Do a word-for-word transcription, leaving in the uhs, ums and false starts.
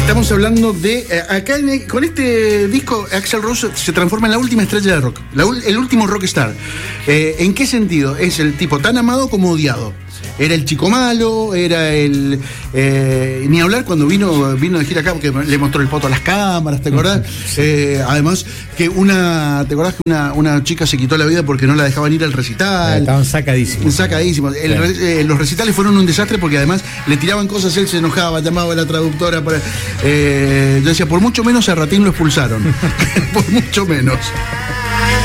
Estamos hablando de... Eh, acá en, con este disco, Axl Rose se transforma en la última estrella de rock, la, el último rockstar. Eh, ¿En qué sentido? Es el tipo tan amado como odiado. Era el chico malo, era el... Eh, ni hablar cuando vino vino de gira acá, porque le mostró el poto a las cámaras, ¿te acordás? Eh, además, que una... ¿Te acordás que una, una chica se quitó la vida porque no la dejaban ir al recital? Estaban sacadísimos. Sacadísimos. El, eh, los recitales fueron un desastre porque además le tiraban cosas, él se enojaba, llamaba a la traductora para... Eh, yo decía, por mucho menos a Ratín lo expulsaron. Por mucho menos.